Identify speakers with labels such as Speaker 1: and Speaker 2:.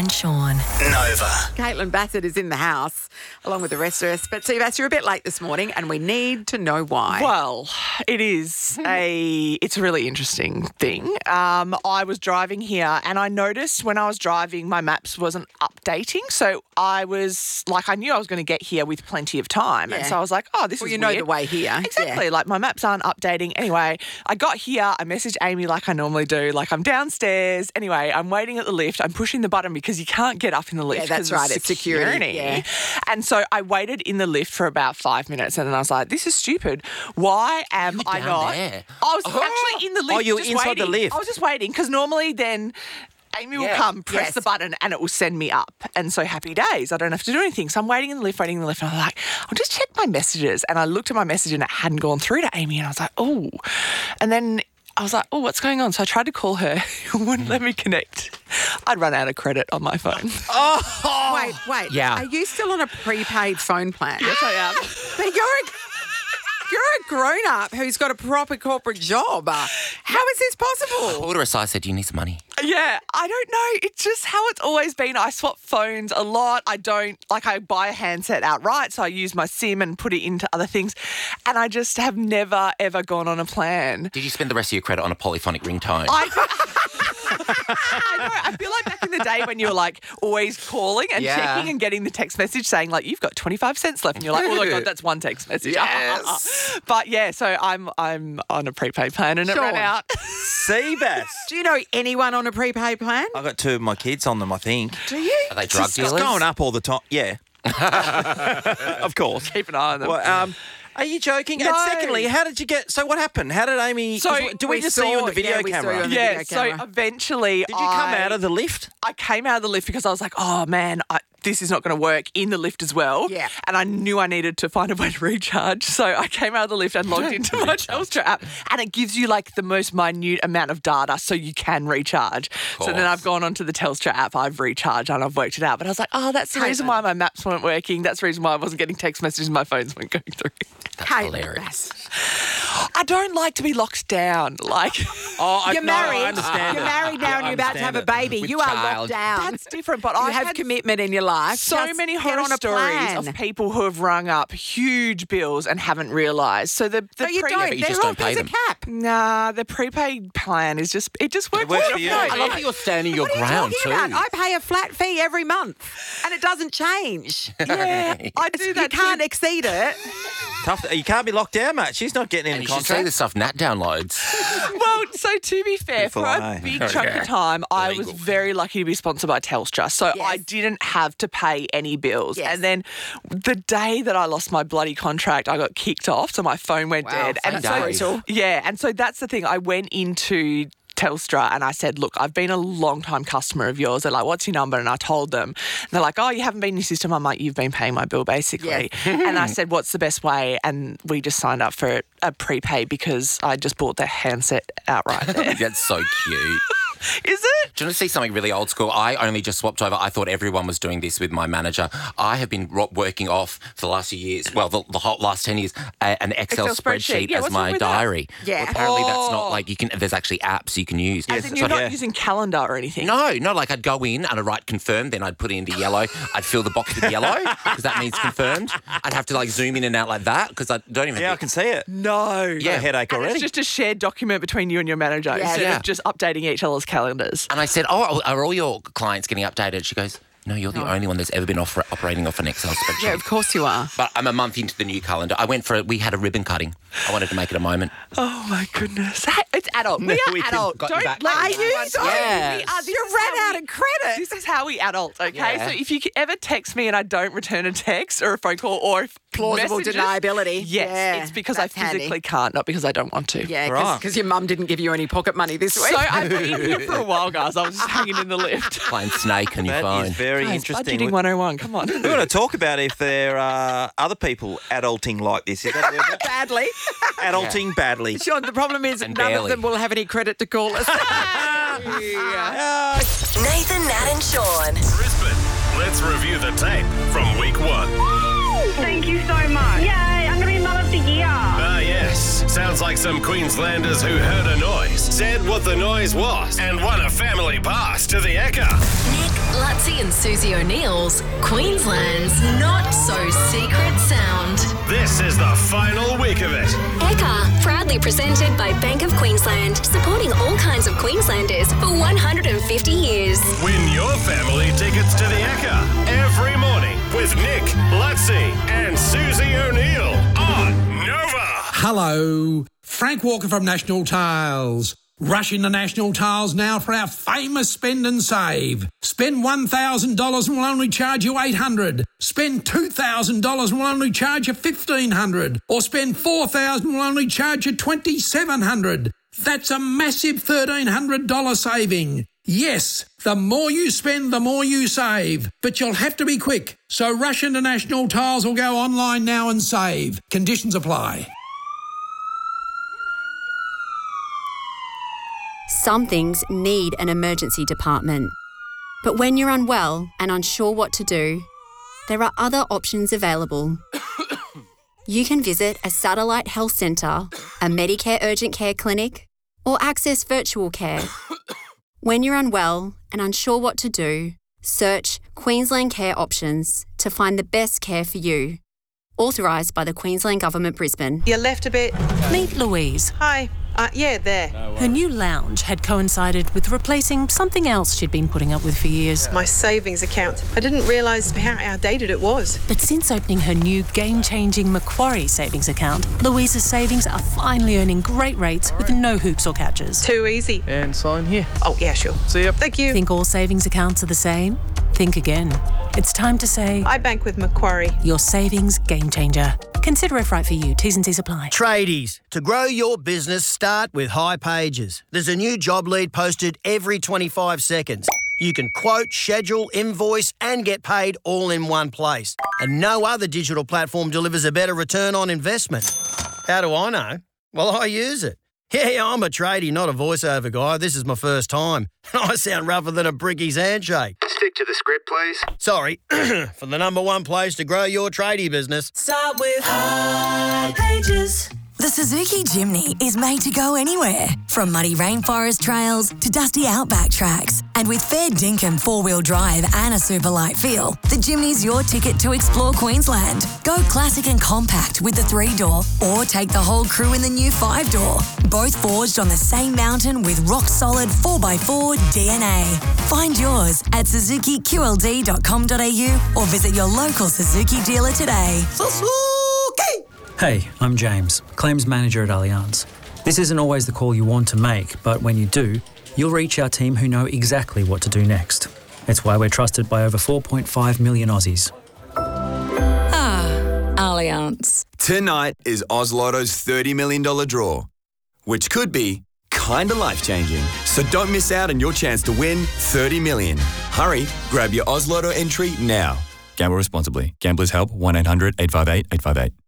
Speaker 1: and Sean.
Speaker 2: Nova.
Speaker 3: Caitlin Bassett is in the house along with the rest of us. But Seabass, you're a bit late this morning and we need to know why.
Speaker 4: Well, it's a really interesting thing. I was driving here and I noticed when I was driving my maps wasn't updating. So I was like, I knew I was going to get here with plenty of time. And so I was like, oh, this is
Speaker 3: you know
Speaker 4: weird.
Speaker 3: the way here.
Speaker 4: Exactly.
Speaker 3: Yeah.
Speaker 4: Like my maps aren't updating. Anyway, I got here. I messaged Amy like I normally do. Like I'm downstairs. Anyway, I'm waiting at the lift. I'm pushing the button because you can't get up in the lift.
Speaker 3: Yeah, that's right. It's security. Yeah.
Speaker 4: And so I waited in the lift for about 5 minutes and then I was like, this is stupid. Why am I
Speaker 5: down
Speaker 4: not?
Speaker 5: there.
Speaker 4: I was actually in the lift.
Speaker 5: Oh, you were
Speaker 4: just
Speaker 5: inside the
Speaker 4: waiting.
Speaker 5: lift.
Speaker 4: I was just waiting because normally then Amy will come, press the button and it will send me up. And so happy days. I don't have to do anything. So I'm waiting in the lift. And I'm like, I'll just check my messages. And I looked at my message and it hadn't gone through to Amy. And I was like, oh. And then I was like, oh, what's going on? So I tried to call her. It wouldn't let me connect. I'd run out of credit on my phone.
Speaker 3: Wait.
Speaker 5: Yeah.
Speaker 3: Are you still on a prepaid phone plan?
Speaker 4: Yes, I am.
Speaker 3: But you're a grown-up who's got a proper corporate job. How is this possible?
Speaker 5: Order aside said, do you need some money?
Speaker 4: Yeah, I don't know. It's just how it's always been. I swap phones a lot. I buy a handset outright, so I use my SIM and put it into other things. And I just have never, ever gone on a plan.
Speaker 5: Did you spend the rest of your credit on a polyphonic ringtone?
Speaker 4: I know. I feel like back in the day when you were like always calling and checking and getting the text message saying like you've got 25 cents left and you're like, oh my God, that's one text message.
Speaker 5: Yes.
Speaker 4: But yeah, so I'm on a prepaid plan and it ran out.
Speaker 6: Seabass.
Speaker 3: Do you know anyone on a prepaid plan?
Speaker 6: I've got two of my kids on them, I think.
Speaker 3: Do you?
Speaker 5: Are they drug
Speaker 6: It's
Speaker 5: dealers?
Speaker 6: going up all the time. Yeah. Of course.
Speaker 4: Keep an eye on them.
Speaker 6: Well, are you joking?
Speaker 4: No.
Speaker 6: And secondly, how did you get... So what happened? How did Amy...
Speaker 4: So
Speaker 6: do we just see you on the video
Speaker 3: we saw
Speaker 6: camera?
Speaker 3: you on the
Speaker 4: Yeah,
Speaker 3: video
Speaker 4: so
Speaker 3: camera.
Speaker 4: eventually
Speaker 6: Did you come out of the lift?
Speaker 4: I came out of the lift because I was like, oh man, this is not going to work in the lift as well.
Speaker 3: Yeah.
Speaker 4: And I knew I needed to find a way to recharge. So I came out of the lift and logged into my Telstra app and it gives you like the most minute amount of data so you can recharge. So then I've gone onto the Telstra app, I've recharged and I've worked it out. But I was like, oh, that's the reason why my maps weren't working. That's the reason why I wasn't getting text messages and my phones weren't going through.
Speaker 5: That's hilarious.
Speaker 4: I don't like to be locked down. Like,
Speaker 3: You're married.
Speaker 6: I understand
Speaker 3: You're
Speaker 6: it.
Speaker 3: married now and you're about to have a baby.
Speaker 5: With
Speaker 3: You are
Speaker 5: child.
Speaker 3: locked down.
Speaker 4: that's different. But
Speaker 3: You
Speaker 4: I
Speaker 3: have
Speaker 4: had
Speaker 3: commitment in your life.
Speaker 4: so
Speaker 3: Just
Speaker 4: many
Speaker 3: get
Speaker 4: horror
Speaker 3: on a
Speaker 4: stories
Speaker 3: plan.
Speaker 4: of people who have rung up huge bills and haven't realised. So the
Speaker 3: No, you
Speaker 4: pre-
Speaker 3: don't.
Speaker 5: but you
Speaker 3: They're
Speaker 5: just
Speaker 3: all
Speaker 5: don't pay
Speaker 3: there's a
Speaker 5: them.
Speaker 3: cap.
Speaker 4: Nah, the prepaid plan is just works.
Speaker 6: works for you.
Speaker 5: I love that you're standing your
Speaker 3: What are you
Speaker 5: ground
Speaker 3: talking
Speaker 5: too.
Speaker 3: about? I pay a flat fee every month and it doesn't change.
Speaker 4: Yeah, I do
Speaker 3: You
Speaker 4: that.
Speaker 3: can't exceed it.
Speaker 6: Tough. You can't be locked down, mate. She's not getting in
Speaker 5: And
Speaker 6: the
Speaker 5: you should see
Speaker 6: contract.
Speaker 5: the stuff Nat downloads.
Speaker 4: Well, so to be fair,
Speaker 6: Full
Speaker 4: for
Speaker 6: on,
Speaker 4: a
Speaker 6: eh?
Speaker 4: big chunk of time, I was
Speaker 5: Illegal.
Speaker 4: very lucky to be sponsored by Telstra. So
Speaker 3: Yes.
Speaker 4: I didn't have to pay any bills.
Speaker 3: Yes.
Speaker 4: And then the day that I lost my bloody contract, I got kicked off. So my phone went dead.
Speaker 5: same
Speaker 4: And
Speaker 5: day.
Speaker 4: so, yeah. And so that's the thing. I went into Telstra and I said, look, I've been a long time customer of yours. They're like, what's your number? And I told them. And they're like, oh, you haven't been in your system. I'm like, you've been paying my bill basically. And I said, what's the best way? And we just signed up for a prepaid because I just bought the handset outright there.
Speaker 5: That's so cute.
Speaker 4: Is it?
Speaker 5: Do you want to see something really old school? I only just swapped over. I thought everyone was doing this with my manager. I have been working off for the last few years, well, the whole last 10 years, an Excel spreadsheet
Speaker 4: Yeah,
Speaker 5: as
Speaker 4: what's wrong
Speaker 5: my
Speaker 4: with that?
Speaker 5: diary.
Speaker 3: Yeah.
Speaker 5: Well, apparently that's not like you can, there's actually apps you can use.
Speaker 4: As in you're not using calendar or anything?
Speaker 5: No, like I'd go in and I'd write confirm, then I'd put it into yellow. I'd fill the box with yellow because that means confirmed. I'd have to like zoom in and out like that because I don't even
Speaker 6: Yeah, I can see it.
Speaker 4: No.
Speaker 6: Yeah, headache
Speaker 4: And
Speaker 6: already.
Speaker 4: it's just a shared document between you and your manager instead
Speaker 5: Yeah.
Speaker 4: of just updating each other's calendars.
Speaker 5: And I said, oh, are all your clients getting updated? She goes, no, you're the only one that's ever been operating off an Excel spreadsheet.
Speaker 3: Yeah, of course you are.
Speaker 5: But I'm a month into the new calendar. We had a ribbon cutting. I wanted to make it a moment.
Speaker 4: Oh my goodness. Hey, it's adult. We are
Speaker 6: we can-
Speaker 4: adult.
Speaker 5: got you
Speaker 4: Don't
Speaker 5: back.
Speaker 4: let
Speaker 3: Are you?
Speaker 4: anyone-
Speaker 3: Sorry.
Speaker 5: Yes.
Speaker 3: You ran out of credit.
Speaker 4: This is how we adult, okay?
Speaker 5: Yeah.
Speaker 4: So if you ever text me and I don't return a text or a phone call or if
Speaker 3: Plausible
Speaker 4: messages,
Speaker 3: deniability.
Speaker 4: Yes,
Speaker 3: Yeah,
Speaker 4: it's because I
Speaker 3: that's handy.
Speaker 4: physically can't, not because I don't want to.
Speaker 3: Yeah,
Speaker 6: Right.
Speaker 3: because your mum didn't give you any pocket money this week.
Speaker 4: So I've been here for a while, guys. I was just hanging in the lift.
Speaker 5: Playing Snake on your
Speaker 6: That
Speaker 5: phone.
Speaker 6: is very
Speaker 4: Guys,
Speaker 6: interesting.
Speaker 4: Budgeting 101, come on.
Speaker 6: We want to talk about if there are other people adulting like this. Is that
Speaker 3: badly.
Speaker 6: adulting badly?
Speaker 3: Sean, the problem is
Speaker 5: And
Speaker 3: none of
Speaker 5: barely.
Speaker 3: them will have any credit to call us.
Speaker 1: Nathan, Nat and Sean.
Speaker 2: Brisbane. Let's review the tape from week 1.
Speaker 7: Thank you so much. Yay, I'm going to be Mum of the Year.
Speaker 2: Ah, yes. Sounds like some Queenslanders who heard a noise, said what the noise was, and won a family pass. to the Ekka.
Speaker 1: Nick, Lutzi and Susie O'Neill's Queensland's Not So Secret Sound.
Speaker 2: This is the final week of it.
Speaker 8: Ekka, proudly presented by Bank of Queensland, supporting all kinds of Queenslanders for 150 years.
Speaker 2: Win your family tickets to the Ekka every morning with Nick, Lutzi and Susie O'Neill on Nova.
Speaker 9: Hello, Frank Walker from National Tiles. Rush into National Tiles now for our famous spend and save. Spend $1,000 and we'll only charge you $800. Spend $2,000 and we'll only charge you $1,500. Or spend $4,000 and we'll only charge you $2,700. That's a massive $1,300 saving. Yes, the more you spend, the more you save. But you'll have to be quick. So rush into National Tiles or go online now and save. Conditions apply.
Speaker 10: Some things need an emergency department. But when you're unwell and unsure what to do, there are other options available. You can visit a satellite health centre, a Medicare urgent care clinic, or access virtual care. When you're unwell and unsure what to do, search Queensland Care Options to find the best care for you. Authorised by the Queensland Government, Brisbane.
Speaker 11: You left a bit.
Speaker 12: Meet Louise.
Speaker 11: Hi. Yeah, there.
Speaker 12: Her new lounge had coincided with replacing something else she'd been putting up with for years.
Speaker 11: My savings account. I didn't realise how outdated it was.
Speaker 12: But since opening her new game-changing Macquarie savings account, Louise's savings are finally earning great rates with no hoops or catches.
Speaker 11: Too easy.
Speaker 13: And sign here.
Speaker 11: Oh, yeah, sure.
Speaker 13: See ya.
Speaker 11: Thank you.
Speaker 12: Think all savings accounts are the same? Think again. It's time to say...
Speaker 11: I bank with Macquarie.
Speaker 12: Your savings game changer. Consider if right for you. T's and C's apply.
Speaker 14: Tradies, to grow your business, start with High Pages. There's a new job lead posted every 25 seconds. You can quote, schedule, invoice and get paid all in one place. And no other digital platform delivers a better return on investment. How do I know? Well, I use it. Yeah, I'm a tradie, not a voiceover guy. This is my first time. I sound rougher than a brickie's handshake.
Speaker 15: Stick to the script, please.
Speaker 14: Sorry, for the number one place to grow your tradie business.
Speaker 1: Start with High Pages. The Suzuki Jimny is made to go anywhere, from muddy rainforest trails to dusty outback tracks. And with fair dinkum four-wheel drive and a super light feel, the Jimny's your ticket to explore Queensland. Go classic and compact with the 3-door, or take the whole crew in the new 5-door. Both forged on the same mountain with rock-solid 4x4 DNA. Find yours at suzukiqld.com.au or visit your local Suzuki dealer today.
Speaker 14: Suzuki!
Speaker 16: Hey, I'm James, Claims Manager at Allianz. This isn't always the call you want to make, but when you do, you'll reach our team who know exactly what to do next. It's why we're trusted by over 4.5 million Aussies.
Speaker 17: Allianz. Tonight is Oz Lotto's $30 million draw, which could be kinda life-changing. So don't miss out on your chance to win $30 million. Hurry, grab your Oz Lotto entry now. Gamble responsibly. Gamblers help 1-800-858-858.